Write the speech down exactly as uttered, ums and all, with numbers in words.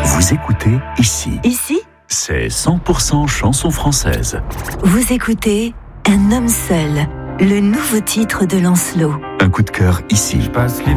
Vous écoutez ici. Ici, c'est cent pour cent chanson française. Vous écoutez Un homme seul, le nouveau titre de Lancelot. Un coup de cœur ici. Je passe les